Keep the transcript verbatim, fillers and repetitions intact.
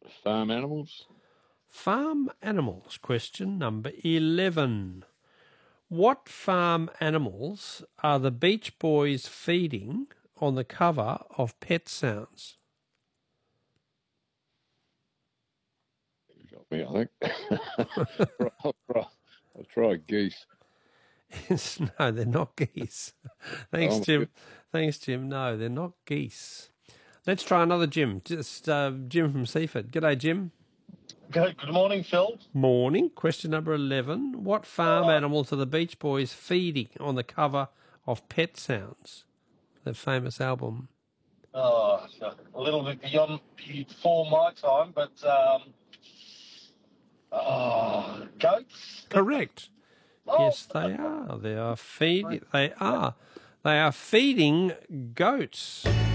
Farm animals? Farm animals, question number eleven. What farm animals are the Beach Boys feeding on the cover of Pet Sounds? You got me, I think. I'll, try, I'll try geese. No, they're not geese. Thanks, Oh, my Jim. goodness. Thanks, Jim. No, they're not geese. Let's try another Jim. Just uh, Jim from Seaford. G'day, Jim. Good, good morning, Phil. Morning. Question number eleven. What farm animals are the Beach Boys feeding on the cover of Pet Sounds, the famous album? Oh, a little bit beyond before my time, but um, oh, goats. Correct. Oh. Yes, they are. They are feeding. They are. They are feeding goats.